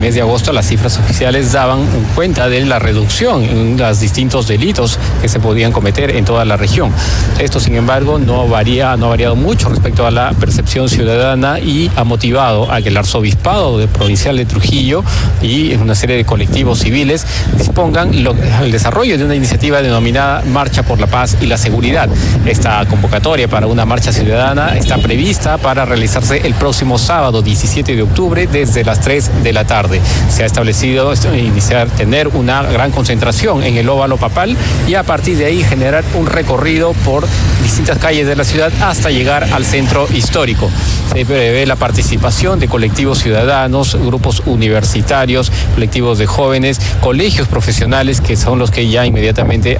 Mes de agosto las cifras oficiales daban cuenta de la reducción en los distintos delitos que se podían cometer en toda la región. Esto, sin embargo, no ha variado mucho respecto a la percepción ciudadana y ha motivado a que el arzobispado provincial de Trujillo y una serie de colectivos civiles dispongan el desarrollo de una iniciativa denominada Marcha por la Paz y la Seguridad. Esta convocatoria para una marcha ciudadana está prevista para realizarse el próximo sábado 17 de octubre desde las 3 de la tarde. Se ha establecido tener una gran concentración en el óvalo papal y a partir de ahí generar un recorrido por distintas calles de la ciudad hasta llegar al centro histórico. Se prevé la participación de colectivos ciudadanos, grupos universitarios, colectivos de jóvenes, colegios profesionales, que son los que ya inmediatamente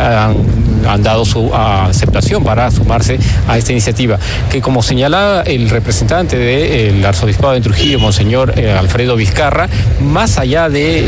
han dado su aceptación para sumarse a esta iniciativa, que como señalaba el representante del arzobispado de Trujillo, Monseñor Alfredo Vizcarra, más allá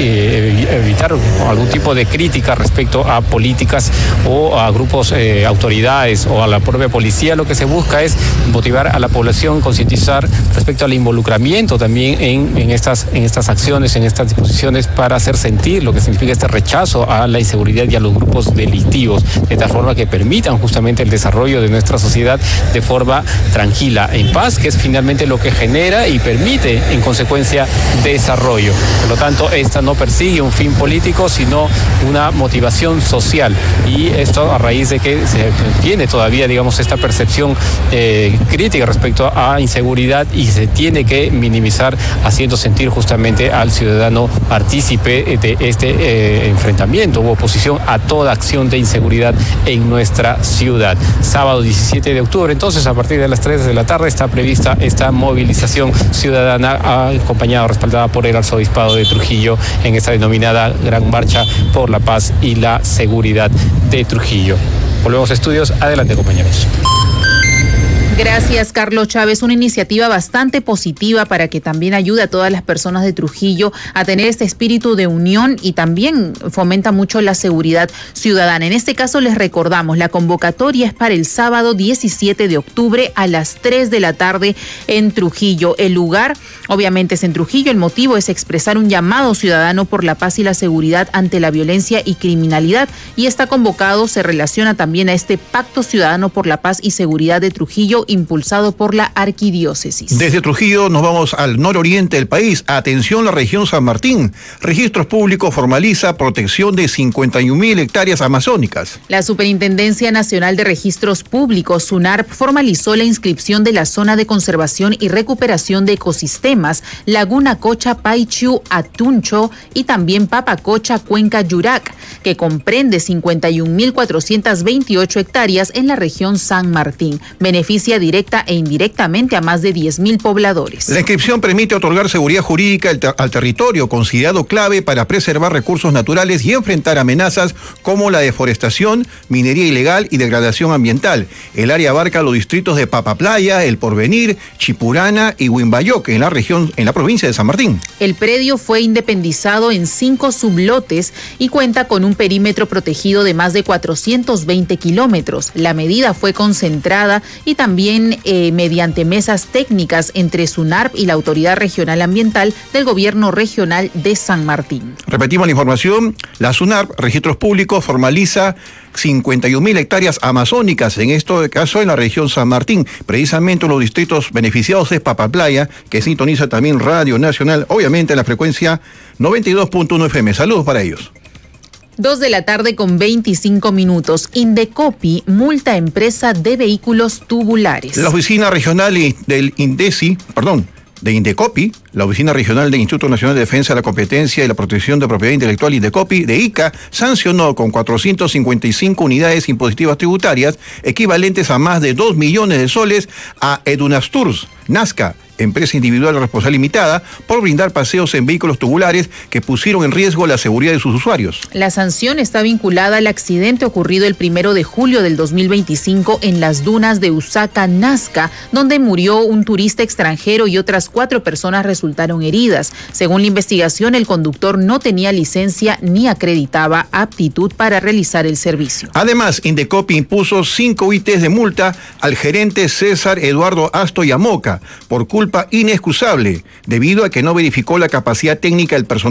de evitar algún tipo de crítica respecto a políticas o a grupos, autoridades o a la propia policía, lo que se busca es motivar a la población, concientizar respecto al involucramiento también en estas acciones, en estas disposiciones, para hacer sentir lo que significa este rechazo a la inseguridad y a los grupos delictivos, de tal forma que permitan justamente el desarrollo de nuestra sociedad de forma tranquila, en paz, que es finalmente lo que genera y permite en consecuencia desarrollo. Por lo tanto, esta no persigue un fin político, sino una motivación social, y esto a raíz de que se tiene todavía, digamos, esta percepción crítica respecto a inseguridad, y se tiene que minimizar, haciendo sentir justamente al ciudadano partícipe de este enfrentamiento u oposición a toda acción de inseguridad en nuestra ciudad. Sábado 17 de octubre, entonces, a partir de las 3 de la tarde está prevista esta movilización ciudadana, acompañada, respaldada por el arzobispado de Trujillo, en esta denominada Gran Marcha por la Paz y la Seguridad de Trujillo. Volvemos a estudios. Adelante, compañeros. Gracias, Carlos Chávez. Una iniciativa bastante positiva para que también ayude a todas las personas de Trujillo a tener este espíritu de unión, y también fomenta mucho la seguridad ciudadana. En este caso, les recordamos, la convocatoria es para el sábado 17 de octubre a las 3 de la tarde en Trujillo. El lugar, obviamente, es en Trujillo. El motivo es expresar un llamado ciudadano por la paz y la seguridad ante la violencia y criminalidad, y está convocado, se relaciona también a este Pacto Ciudadano por la Paz y Seguridad de Trujillo, impulsado por la arquidiócesis. Desde Trujillo nos vamos al nororiente del país. Atención, la región San Martín. Registros Públicos formaliza protección de 51.000 hectáreas amazónicas. La Superintendencia Nacional de Registros Públicos, SUNARP, formalizó la inscripción de la Zona de Conservación y Recuperación de Ecosistemas Laguna Cocha Paichu Atuncho y también Papacocha Cuenca Yurac, que comprende 51.428 hectáreas en la región San Martín. Beneficia directa e indirectamente a más de 10.000 pobladores. La inscripción permite otorgar seguridad jurídica al territorio, considerado clave para preservar recursos naturales y enfrentar amenazas como la deforestación, minería ilegal y degradación ambiental. El área abarca los distritos de Papaplaya, El Porvenir, Chipurana y Huimbayoque, en la provincia de San Martín. El predio fue independizado en 5 sublotes y cuenta con un perímetro protegido de más de 420 kilómetros. La medida fue concentrada y también mediante mesas técnicas entre SUNARP y la Autoridad Regional Ambiental del Gobierno Regional de San Martín. Repetimos la información. La SUNARP, Registros Públicos, formaliza 51.000 hectáreas amazónicas, en este caso en la región San Martín. Precisamente los distritos beneficiados es Papaplaya, que sintoniza también Radio Nacional, obviamente en la frecuencia 92.1 FM. Saludos para ellos. 2 de la tarde con 25 minutos. Indecopi multa a empresa de vehículos tubulares. La oficina regional del de Indecopi, la Oficina Regional del Instituto Nacional de Defensa de la Competencia y la Protección de Propiedad Intelectual Indecopi de Ica, sancionó con 455 unidades impositivas tributarias, equivalentes a más de 2 millones de soles, a Edunasturs, Nazca, empresa individual de responsabilidad limitada, por brindar paseos en vehículos tubulares que pusieron en riesgo la seguridad de sus usuarios. La sanción está vinculada al accidente ocurrido el 1 de julio del 2025 en las dunas de Usaca, Nazca, donde murió un turista extranjero y otras 4 personas resultaron heridas. Según la investigación, el conductor no tenía licencia ni acreditaba aptitud para realizar el servicio. Además, Indecopi impuso 5 ITs de multa al gerente César Eduardo Asto Yamoca por culpa inexcusable, debido a que no verificó la capacidad técnica del personal